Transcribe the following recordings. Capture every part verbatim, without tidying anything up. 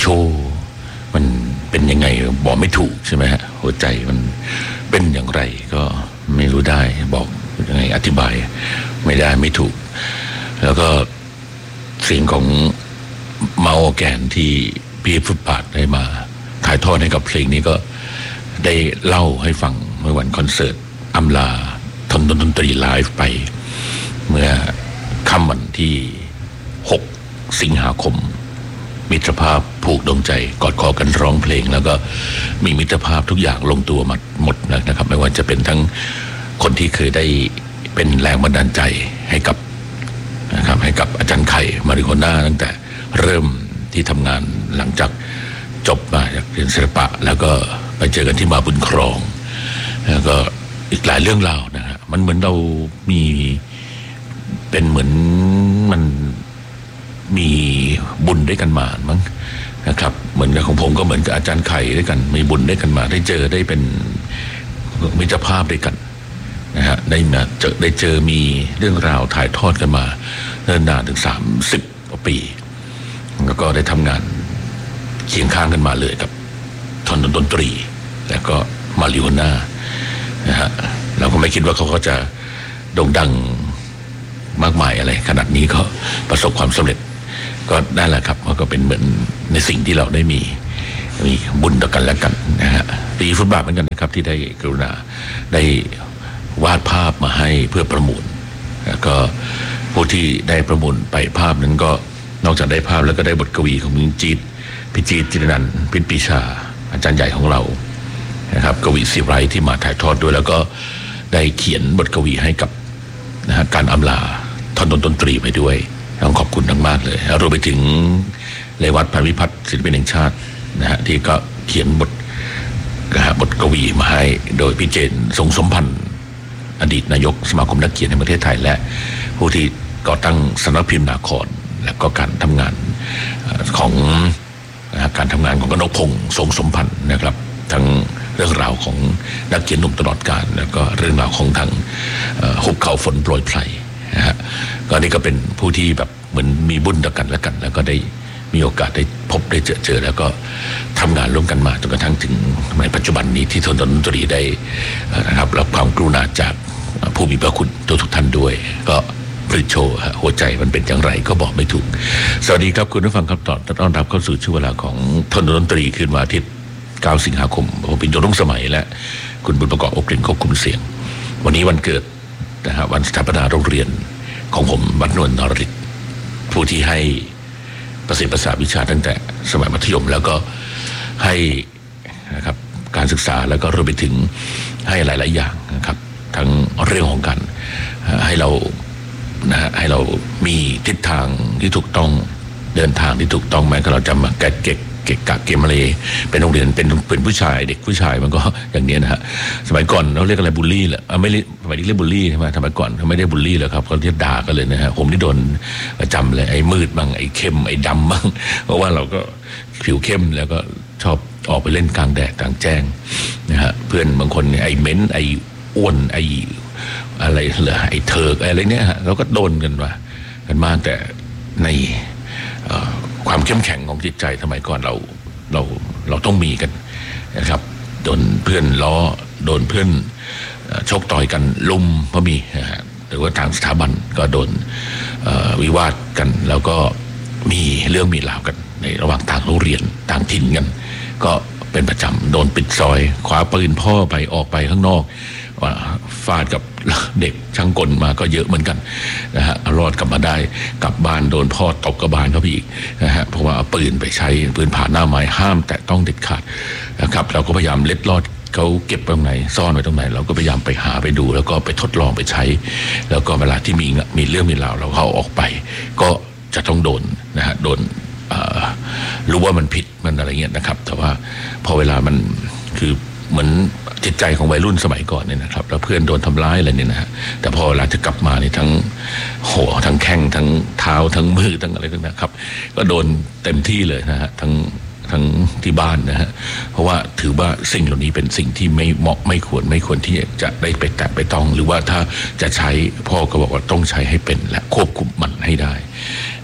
ว์มันเป็นยังไงบอกไม่ถูกใช่ไหมฮะหัวใจมันเป็นอย่างไรก็ไม่รู้ได้บอกยังไงอธิบายไม่ได้ไม่ถูกแล้วก็เสียงของเมาแกนที่พี่ฟุตบาทได้มาถ่ายทอดให้กับเพลงนี้ก็ได้เล่าให้ฟังเมื่อวันคอนเสิร์ตอำลาทนดนตรีไลฟ์ไปเมื่อค่ำวันที่หกสิงหาคมมิตรภาพผูกดวงใจกอดคอกันร้องเพลงแล้วก็มีมิตรภาพทุกอย่างลงตัวหมดนะครับไม่ว่าจะเป็นทั้งคนที่เคยได้เป็นแรงบันดาลใจให้กับนะครับให้กับอาจารย์ไข่มาริโกน่าตั้งแต่เริ่มที่ทำงานหลังจากจบมาจากเรียนศิลปะแล้วก็ไปเจอกันที่มาบุญครองแล้วก็อีกหลายเรื่องราวนะฮะมันเหมือนเรามีเป็นเหมือนมันมีบุญด้วยกันมามั้งนะครับเหมือนกับของผมก็เหมือนกับอาจารย์ไข่ด้วยกันมีบุญด้วยกันมาได้เจอได้เป็นมิตรภาพด้วยกันนะฮะได้มาเจอได้เจอมีเรื่องราวถ่ายทอดกันมาเนิ่นนานถึงสามสิบปีแล้วก็ได้ทำงานเคียงข้างกันมาเลยกับทอนดนตรีแล้วก็มาริโอน่านะฮะเราก็ไม่คิดว่าเขาเขาจะโด่งดังมากมายอะไรขนาดนี้ก็ประสบความสำเร็จก็ได้แหละครับมันก็เป็นเหมือนในสิ่งที่เราได้มีมีบุญต่อกันและกันนะฮะตีฟุตบาทเหมือนกันนะครับที่ได้กรุณาได้วาดภาพมาให้เพื่อประมูลแล้วก็ผู้ที่ได้ประมูลไปภาพนั้นก็นอกจากได้ภาพแล้วก็ได้บทกวีของพี่จีดพี่จีดจิรนันท์พิณปีชาอาจารย์ใหญ่ของเรานะครับกวีศิไรที่มาถ่ายทอดด้วยแล้วก็ได้เขียนบทกวีให้กับนะฮะการอำลาท่อนดนตรีไปด้วยต้องขอบคุณมากๆเลยรวมไปถึงเลวัตพันวิพัฒน์ศิลปินแห่งชาตินะฮะที่ก็เขียนบทนะฮะบทกวีมาให้โดยพี่เจนทรงสมพันธ์อดีตนายกสมาคมนักเขียนแห่งประเทศไทยและผู้ที่ก่อตั้งสำนักพิมพ์นาครและก็การทำงานของนะการทำงานของกนกพงศ์ทรงสมพันธ์นะครับทั้งเรื่องราวของนักเขียนหนุ่มตลอดกาลแล้วก็เรื่องราวของทางหุบเขาฝนโปรยไพรนะฮะก็นี่ก็เป็นผู้ที่แบบเหมือนมีบุญต่อกันและกันแล้วก็ได้มีโอกาสได้พบได้เจอเจอแล้วก็ทำงานร่วมกันมาจนกระทั่งถึงในปัจจุบันนี้ที่ทนดนตรีได้นะครับรับความกรุณาจากผู้มีพระคุณทุกทุกท่านด้วยก็บริโชว์หัวใจมันเป็นอย่างไรก็บอกไม่ถูกสวัสดีครับคุณผู้ฟังครับตอนต้อนรับเข้าสู่ช่วงเวลาของทนดนตรีคืนวันอาทิตย์เก้าสิงหาคมผมเป็นโยรุ่งสมัยและคุณบุญประกอบอบกลิ่นควบคุมเสียงวันนี้วันเกิดนะฮะวันสถาปนาโรงเรียนของผมวัดนวลนรฤทธิ์ผู้ที่ให้ประสิทธิภาษาวิชาตั้งแต่สมัยมัธยมแล้วก็ให้นะครับการศึกษาแล้วก็รวมไปถึงให้หลายๆอย่างนะครับทั้งเรื่องของการให้เรานะฮะให้เรามีทิศทางที่ถูกต้องเดินทางที่ถูกต้องแม้ก็เราจะมาแกะเก็กเกะกะเกมอะไรเป็นโรงเรียนเป็นเป็นผู้ชายเด็กผู้ชายมันก็อย่างนี้นะฮะสมัยก่อนเราเรียกอะไรบูลลี่แหละไม่เรียกสมัยนี้เรียกบูลลี่ใช่ไหมสมัยก่อนเขาไม่ได้บูลลี่แล้วครับเขาเรียกด่ากันเลยนะฮะผมที่โดนประจำเลยไอ้มืดบ้างไอ้เข้มไอ้ดำบ้างเพราะว่าเราก็ผิวเข้มแล้วก็ชอบออกไปเล่นกลางแดดกลางแจ้งนะฮะเพื่อนบางคนไอ้เม้นไอ้อ้วนไอ้อะไรเหรอไอ้เถิกอะไรเนี้ยฮะเราก็โดนกันมากันมากแต่ในความเข้มแข็งของจิตใจสมัยก่อนเราเราเราต้องมีกันนะครับโดนเพื่อนล้อโดนเพื่อนชกต่อยกันลุมก็มีนะฮะหรือว่าทางสถาบันก็โดนวิวาทกันแล้วก็มีเรื่องมีราวกันในระหว่างต่างโรงเรียนต่างถิ่นกันก็เป็นประจำโดนปิดซอยคว้าปืนพ่อไปออกไปข้างนอกฟาดกับเด็กช่างกลมาก็เยอะเหมือนกันนะฮะรอดกลับมาได้กลับบ้านโดนพ่อตบกระบาลเขาไปอีกนะฮะเพราะว่าเอาปืนไปใช้ปืนผ่านหน้าไม้ห้ามแต่ต้องเด็ดขาดนะครับเราก็พยายามเล็ดลอดเขาเก็บไว้ตรงไหนซ่อนไว้ตรงไหนเราก็พยายามไปหาไปดูแล้วก็ไปทดลองไปใช้แล้วก็เวลาที่มีมีเรื่องมีราวเราเขาออกไปก็จะต้องโดนนะฮะโดนรู้ว่ามันผิดมันอะไรเงี้ยนะครับแต่ว่าพอเวลามันคือเหมือนจิตใจของวัยรุ่นสมัยก่อนเนี่ยนะครับแล้วเพื่อนโดนทำร้ายอะไรเนี่ยนะฮะแต่พอเวลาจะกลับมาเนี่ยทั้งหัวทั้งแข้งทั้งเท้าทั้งมือทั้งอะไรต่างๆครับก็โดนเต็มที่เลยนะฮะทั้งทั้งที่บ้านนะฮะเพราะว่าถือว่าสิ่งเหล่านี้เป็นสิ่งที่ไม่เหมาะไม่ควรไม่ควรที่จะได้ไปแตะไปต้องหรือว่าถ้าจะใช้พ่อก็บอกว่าต้องใช้ให้เป็นและควบคุมมันให้ได้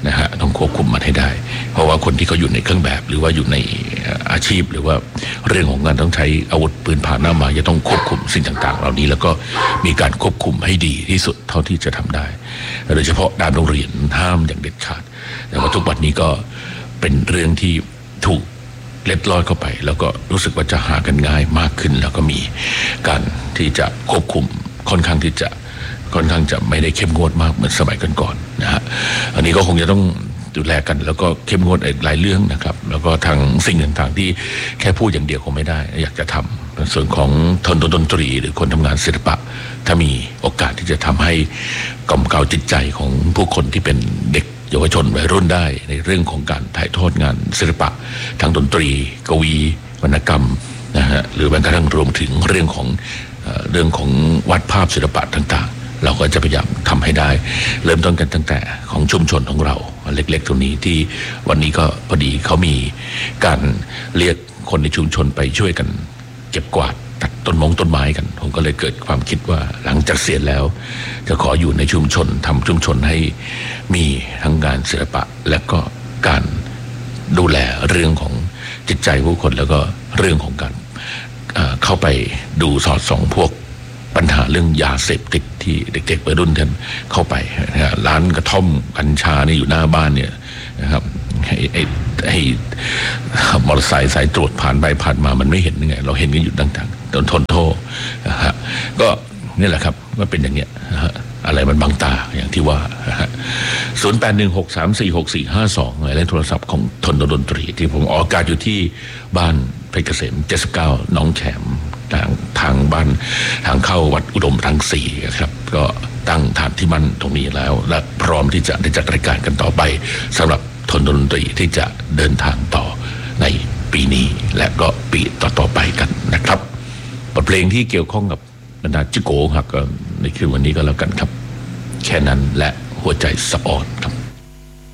นะฮะต้องควบคุมมันให้ได้เพราะว่าคนที่เขาอยู่ในเครื่องแบบหรือว่าอยู่ในอาชีพหรือว่าเรื่องของการต้องใช้อาวุธปืนผ่านหน้ามาจะต้องควบคุมสิ่งต่างๆเหล่านี้แล้วก็มีการควบคุมให้ดีที่สุดเท่าที่จะทำได้โดยเฉพาะด้านโรงเรียนห้ามอย่างเด็ดขาดแต่ว่าทุกวันนี้ก็เป็นเรื่องที่ถูกเล็ดลอดเข้าไปแล้วก็รู้สึกว่าจะหากันง่ายมากขึ้นแล้วก็มีการที่จะควบคุมค่อนข้างที่จะค่อนข้างจะไม่ได้เข้มงวดมากเหมือนสมัยก่อนๆนะฮะอันนี้ก็คงจะต้องดูแลกันแล้วก็เข้มงวดหลายเรื่องนะครับแล้วก็ทางสิ่งต่างๆที่แค่พูดอย่างเดียวคงไม่ได้อยากจะทำส่วนของทนดนตรีหรือคนทำงานศิลปะถ้ามีโอกาสที่จะทำให้กล่อมเกลาจิตใจของผู้คนที่เป็นเด็กเยาวชนวัยรุ่นได้ในเรื่องของการถ่ายทอดงานศิลปะทางดนตรีกวีวรรณกรรมนะฮะหรือแม้กระทั่งรวมถึงเรื่องของเอ่อเรื่องของวาดภาพศิลปะต่างๆเราก็จะพยายามทำให้ได้เริ่มต้นกันตั้งแต่ของชุมชนของเราเล็กๆตรงนี้ที่วันนี้ก็พอดีเขามีการเรียกคนในชุมชนไปช่วยกันเก็บกวาดตัดต้นมงต้นไม้กันผมก็เลยเกิดความคิดว่าหลังจากเสียแล้วจะขออยู่ในชุมชนทำชุมชนให้มีทั้งงานศิลปะและก็การดูแลเรื่องของจิตใจผู้คนแล้วก็เรื่องของการเอ่อเข้าไปดูสอดส่องพวกปัญหาเรื่องยาเสพติดที่เด็กๆวัยรุ่นกันเข้าไปนะฮะร้านกระท่อมกัญชาเนี่ยอยู่หน้าบ้านเนี่ยนะครับให้ให้ให้มอเตอร์ไซค์สายตรวจผ่านไปผ่านมามันไม่เห็นยังไงเราเห็นกันอยู่ต่างๆจนทนโทษนะฮะก็นี่แหละครับก็เป็นอย่างเงี้ยนะฮะอะไรมันบังตาอย่างที่ว่าศูนย์แปดหนึ่งหกสามสี่หกสี่ห้าสองหมายเลขโทรศัพท์ของทนดนตรีที่ผมออกอากาศอยู่ที่บ้านเพชรเกษมเจ็ดสิบเก้าหนองแขมทางทางบ้านทางเข้าวัดอุดมรังสีครับก็ตั้งฐานที่มั่นตรงนี้แล้วและพร้อมที่จะได้จัดรายการกันต่อไปสำหรับทนดนตรีที่จะเดินทางต่อในปีนี้และก็ปีต่อๆไปกันนะครับบทเพลงที่เกี่ยวข้องกับบรรดาจิโก้ครับก็ในคืนวันนี้ก็แล้วกันครับแค่นั้นและหัวใจสะอ่อนครับ